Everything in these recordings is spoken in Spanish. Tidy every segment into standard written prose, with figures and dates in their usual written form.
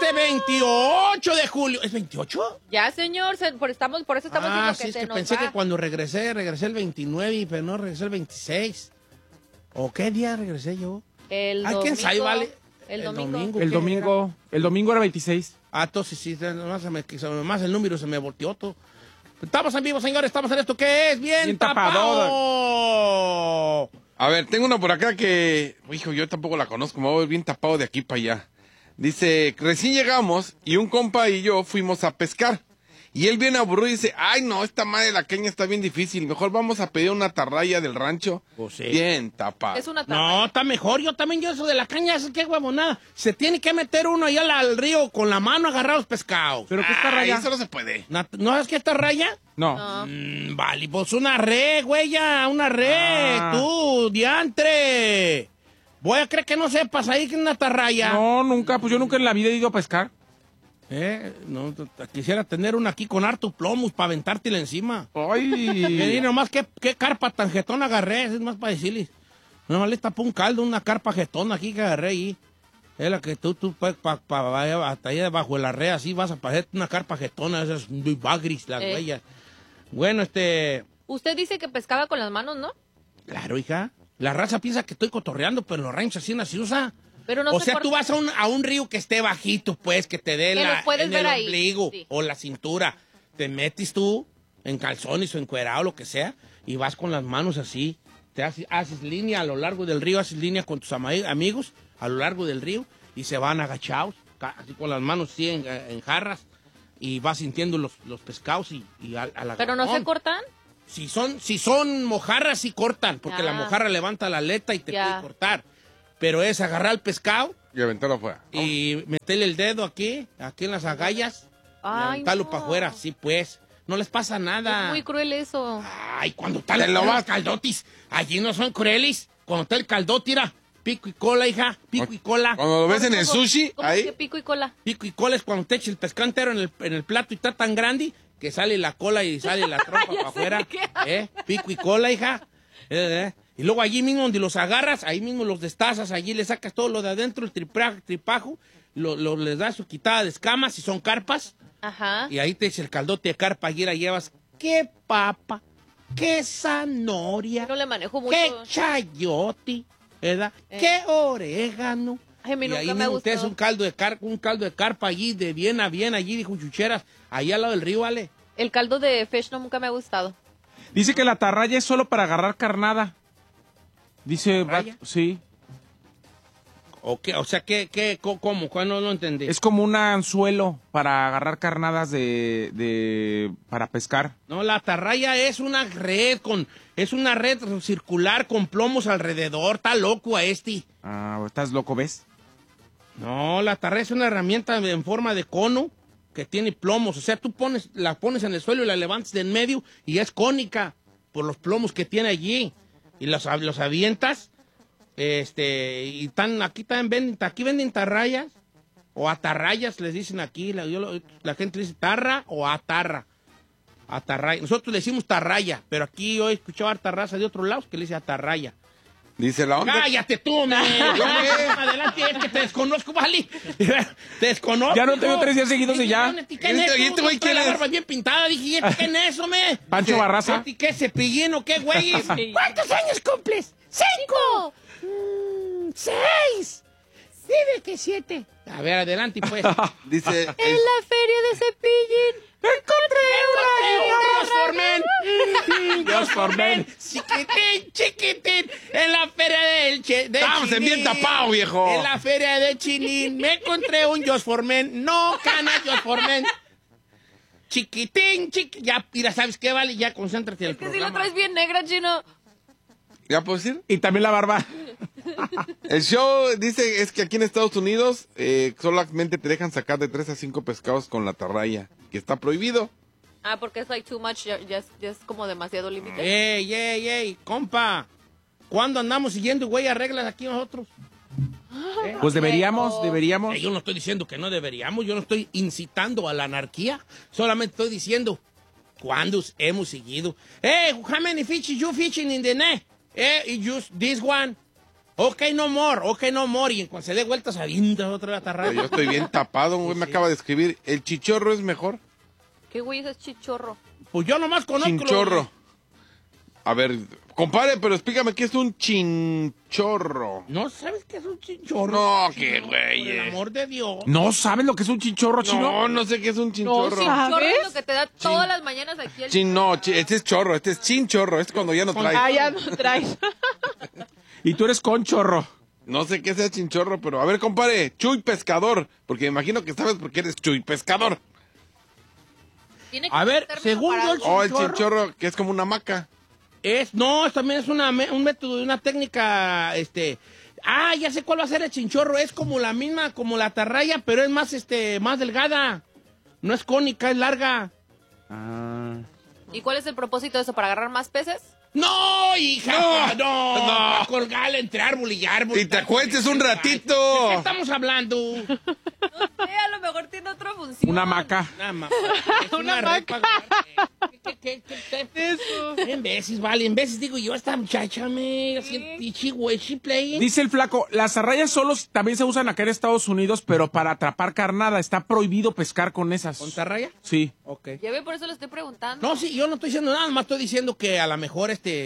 este 28 de julio. ¿Es 28? Ya, señor, por eso estamos diciendo sí, que es se que nos pensé va. que cuando regresé el 29, pero no regresé el 26. ¿O qué día regresé yo? El Ay, ¿quién sabe, vale? El domingo. ¿qué era? El domingo era 26. Ah, entonces sí, nomás el número se me volteó todo. Estamos en vivo, señores, estamos en esto que es bien tapado. A ver, tengo una por acá que, hijo, yo tampoco la conozco, me voy a ver bien tapado de aquí para allá. Dice, recién llegamos y un compa y yo fuimos a pescar. Y él viene aburrido y dice, ay no, esta madre de la caña está bien difícil, mejor vamos a pedir una atarraya del rancho. Pues sí. Bien tapado. Es una atarraya. No, está mejor. Yo eso de la caña, eso qué huevonada. Se tiene que meter uno allá al río con la mano a agarrar los pescados. ¿Pero qué está Ay, raya? eso no se puede. ¿No sabes qué está raya? No. Vale, pues una red, güey, una red. Tú, diantre. Voy a creer que no sepas ahí que es una atarraya. No, nunca, pues yo nunca en la vida he ido a pescar. No, quisiera tener una aquí con harto plomos para aventártela encima. Ay. Nomás qué carpa tan jetón agarré, es más para decirles. No, le tapó un caldo, una carpa jetón aquí que agarré ahí. Es la que tú hasta ahí debajo de la red, así vas a pasar una carpa jetona, esas muy bagris, las huellas. Bueno, Usted dice que pescaba con las manos, ¿no? Claro, hija. La raza piensa que estoy cotorreando, pero en los ranchos así no se usa. Pero no o se sea, corta. tú vas a un río que esté bajito, pues, que te dé Que los puedes en ver el ahí, ombligo sí. o la cintura. Te metes tú en calzones o encuerado, lo que sea, y vas con las manos así. Te haces línea a lo largo del río, haces línea con tus amigos a lo largo del río y se van agachados, así con las manos así en jarras, y vas sintiendo los pescados y a la ¿Pero no se cortan? Si son mojarras, sí cortan, porque la mojarra levanta la aleta y te puede cortar. Pero es agarrar el pescado Y aventarlo afuera. y meterle el dedo aquí en las agallas, y aventarlo para afuera, sí, pues. No les pasa nada. Es muy cruel eso. Ay, cuando está los caldotis, allí no son crueles. Cuando está el caldote, tira pico y cola, hija, pico y cola. Cuando lo ves en el sushi, ¿Cómo ahí. que pico y cola? Pico y cola es cuando te echa el pescado entero en el plato y está tan grande que sale la cola y sale la trompa para afuera. Pico y cola, hija. Y luego allí mismo donde los agarras, ahí mismo los destazas, allí le sacas todo lo de adentro, el tripajo, les das su quitada de escamas si son carpas. Ajá. Y ahí te echa el caldote de carpa, allí la llevas. ¡Qué papa! ¡Qué zanahoria! No le manejo mucho. ¡Qué chayote! ¿Verdad? ¡Qué orégano! Ay, a mí Y nunca ahí me ha mismo te hace gustado. un caldo de carpa allí, de bien a bien, allí de chucheras, ahí al lado del río, ¿vale? El caldo de fish nunca me ha gustado. Dice que la atarraya es solo para agarrar carnada. Dice, ¿Atarraya? sí. ¿O qué? O sea, ¿cómo? ¿Cuándo no entendí? Es como un anzuelo para agarrar carnadas para pescar. No, la atarraya es una red circular con plomos alrededor. Está loco a este. Ah, ¿estás loco, ves? No, la atarraya es una herramienta en forma de cono que tiene plomos. O sea, tú la pones en el suelo y la levantas de en medio y es cónica por los plomos que tiene allí. Y los avientas. Y aquí venden tarrayas o atarrayas, les dicen aquí. La gente dice tarra o atarra. Atarraya. Nosotros le decimos tarraya, pero aquí yo he escuchado harta raza de otros lados que le dice atarraya. Dice la onda. ¡Cállate tú, man! Adelante, es que te desconozco, ¿vale? Te desconozco. Ya no tengo 3 días seguidos y ya. ¿Quién es? ¿Y este güey quién La es? barba bien pintada. Dije, ¿quién es eso, me? Pancho Barraza. ¿Qué cepillín o qué, güey? ¿Cuántos años cumples? 5. 6. Dime que 7. A ver, adelante, pues. Dice. En la feria de Cepillín un Dios por men. Chiquitín. En la feria de Estamos en bien Chilín. tapado, viejo. En la feria de Chilín me encontré un Dios for men. No, cana, Dios for men. Chiquitín. Ya, mira, ¿sabes qué, vale? Ya, concéntrate en el Es que si programa. la traes bien negra, Chino. ¿Ya puedo decir? Y también la barba. El show dice es que aquí en Estados Unidos solamente te dejan sacar de 3 a 5 pescados con la atarraya, que está prohibido. Ah, porque es like too much, ya es como demasiado límite. Ey, compa. ¿Cuándo andamos siguiendo, güey, a reglas aquí nosotros? Pues deberíamos. Yo no estoy diciendo que no deberíamos, yo no estoy incitando a la anarquía, solamente estoy diciendo cuándo hemos seguido. Hey, how many fishes you fishing in the net? You use this one. Ok, no more. Y cuando se dé vueltas, avienta otra Pero atarraya. yo estoy bien tapado, un güey me acaba de escribir. ¿El chichorro es mejor? ¿Qué güey es chichorro? Pues yo nomás conozco. Chinchorro. A ver, compadre, pero explícame qué es un chinchorro. ¿No sabes qué es un chinchorro? No, qué Por güey. el amor de Dios. ¿No sabes lo que es un chinchorro, chino? No, no sé qué es un chinchorro. Chorro es lo que te da todas las mañanas aquí el... Este es chorro, este es chinchorro, este es cuando ya no trae. Ah, ya no traes. Y tú eres conchorro. No sé qué sea chinchorro, pero a ver, compadre, Chuy Pescador, porque me imagino que sabes por qué eres Chuy Pescador. Tiene que A ver, ser término según para yo, algo. O el chinchorro, que es como una hamaca. No, también es un método, una técnica, ya sé cuál va a ser el chinchorro. Es como la misma, como la atarraya, pero es más, más delgada. No es cónica, es larga. Ah. ¿Y cuál es el propósito de eso? ¿Para agarrar más peces? ¡No, hija! ¡No! Colgarla entre árbol y árbol. Y te acuestes un ratito. ¿De qué estamos hablando? A lo mejor tiene otra función. Una hamaca. Una hamaca. ¿Qué? Eso. En veces, vale, en veces digo yo, esta muchacha me playing. Dice el flaco, las arrayas solos también se usan acá en Estados Unidos, pero para atrapar carnada. Está prohibido pescar con esas. ¿Con tarraya? Sí. Ok. Ya ve, por eso le estoy preguntando. No, sí, yo no estoy diciendo nada, más estoy diciendo que a lo mejor,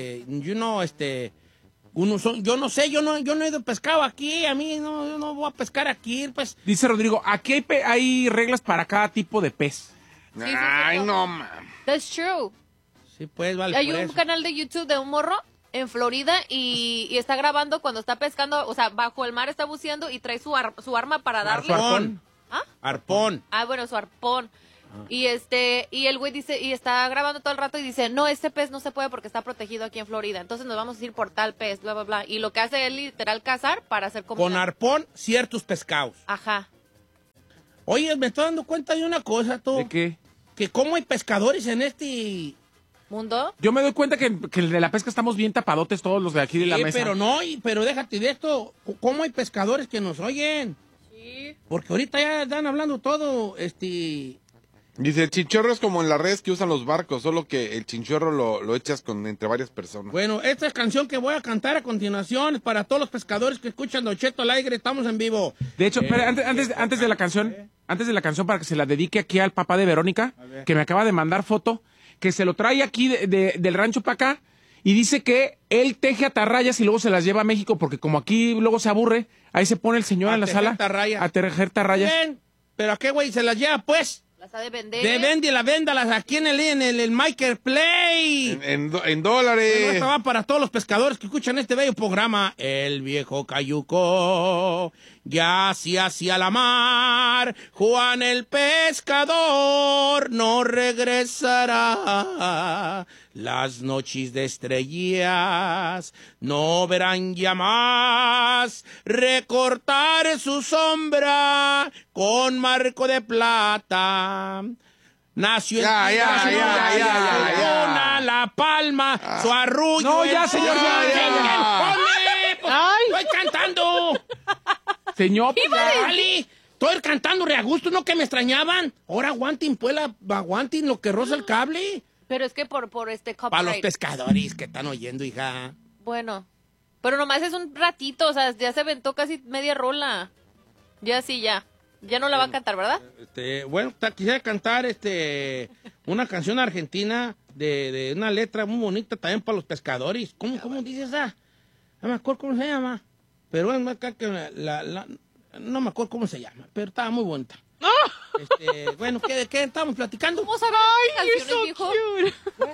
yo no sé, yo no he ido pescado aquí, a mí yo no voy a pescar aquí, pues. Dice Rodrigo, aquí hay reglas para cada tipo de pez. sí, Ay, sí. no, man. That's true. Sí, pues, vale, Hay por un eso. canal de YouTube de un morro en Florida y está grabando cuando está pescando, o sea, bajo el mar está buceando y trae su arma para darle. Arpón. ¿Ah? Arpón. Ah, bueno, su arpón. Y y el güey dice, y está grabando todo el rato y dice, no, este pez no se puede porque está protegido aquí en Florida, entonces nos vamos a ir por tal pez, bla, bla, bla. Y lo que hace es literal cazar para hacer comida. Con arpón, ciertos pescados. Ajá. Oye, me estoy dando cuenta de una cosa, tú. ¿De qué? Que cómo hay pescadores en este... ¿Mundo? Yo me doy cuenta que el de la pesca estamos bien tapadotes todos los de aquí de la Sí, mesa. pero no, pero déjate de esto. ¿Cómo hay pescadores que nos oyen? Sí. Porque ahorita ya están hablando todo, Dice, el chinchorro es como en las redes que usan los barcos, solo que el chinchorro lo echas entre varias personas. Bueno, esta canción que voy a cantar a continuación es para todos los pescadores que escuchan Don Cheto al aire, estamos en vivo. De hecho, pero antes de la canción, para que se la dedique aquí al papá de Verónica, que me acaba de mandar foto, que se lo trae aquí del rancho para acá, y dice que él teje atarrayas y luego se las lleva a México, porque como aquí luego se aburre, ahí se pone el señor en la tejer sala atarraya. a tejer atarrayas. Bien, pero ¿a qué güey se las lleva, pues? Las ha de vender. Véndalas aquí en el Marketplace. En Bueno, dólares. esta va para todos los pescadores que escuchan este bello programa. El viejo cayuco ya se hacia la mar. Juan el pescador no regresará. Las noches de estrellas no verán ya más recortar su sombra con marco de plata. Nació Ya, en ya, ya, ya. La Palma, su arrullo. No, ya, el- señor, ya. ¡Ponme! Pues, Ay. ¡Estoy cantando! Señor, pues, ya. ¡Vale! Estoy cantando re a gusto, ¿no? Que me extrañaban. Ahora aguanten, pues, aguanten lo que roza el cable. Pero es que por Para los copyright. pescadores que están oyendo, hija. Bueno, pero nomás es un ratito, o sea, ya se aventó casi media rola. Ya sí, ya. Ya no la va a cantar, ¿verdad? Bueno, quisiera cantar una canción argentina de una letra muy bonita también para los pescadores. ¿Cómo dice esa? No me acuerdo cómo se llama. Pero bueno, acá que no me acuerdo cómo se llama, pero estaba muy bonita. Bueno, ¿de qué estábamos platicando? ¿Cómo sabes You're canciones, so viejo? cute.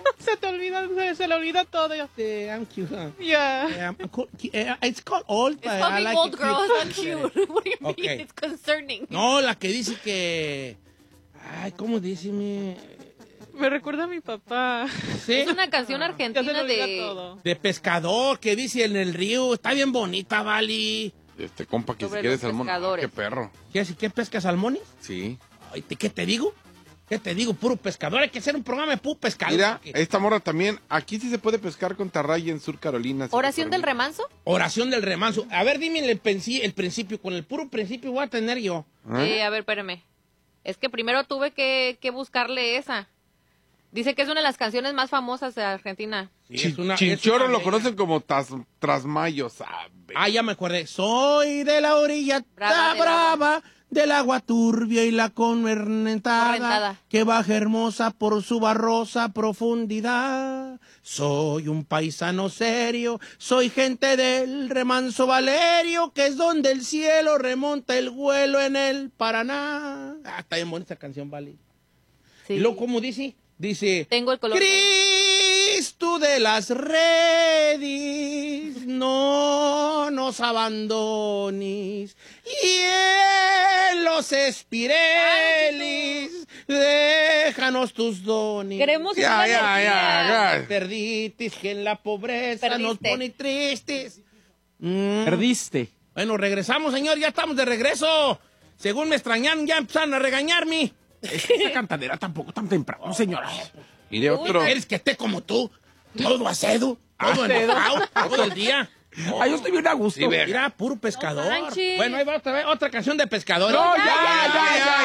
Se le olvida todo. I'm cute, huh? Yeah. It's called old. It's called being old girl, it's not cute. What do you mean? Okay. It's concerning. No, la que dice que... Ay, ¿cómo dice mi...? Me recuerda a mi papá. Sí, Es una canción Ya se argentina le olvida de... todo. de pescador, que dice en el río. Está bien bonita, Vali. Este compa que Sobre si quiere los salmón. pescadores. Qué perro. ¿Qué pesca salmones? Sí. Ay, ¿qué te digo? ¿Qué te digo? Puro pescador. Hay que hacer un programa de puro pescador. Mira, esta morra también. Aquí sí se puede pescar con tarraya en Sur Carolina. ¿Oración del remanso? Oración del remanso. A ver, dime el principio. Con el puro principio voy a tener yo. A ver, espérame. Es que primero tuve que buscarle esa. Dice que es una de las canciones más famosas de Argentina. Sí, es una- Chinchorro es una lo bella. conocen como Trasmayo, ¿sabe? Ah, ya me acordé. Soy de la orilla Brava del brava del agua turbia y la correntada Correntada. que baja hermosa por su barrosa profundidad. Soy un paisano serio, soy gente del remanso Valerio, que es donde el cielo remonta el vuelo en el Paraná. Ah, está bien bonita esa canción, vale. Sí. Y luego, ¿cómo dice? Dice... Tengo el color. Cristo de las redes, no nos abandones. Y en los espirelis, déjanos tus dones. Queremos Ya, una ya, energía. ya. Perditis que en la pobreza nos Perdiste. pone tristes. Perdiste. Bueno, regresamos, señor, ya estamos de regreso. Según me extrañaron, ya empezaron a regañarme. Esa cantadera tampoco tan temprano, señora. Y de otro. ¿Quieres que esté como tú? Todo acedo, todo enojado, todo el día. Ay, yo estoy bien a gusto. Sí, ve. Mira, puro pescador. No manches. Bueno, ahí va otra canción de pescador. No, ya, ya, ya.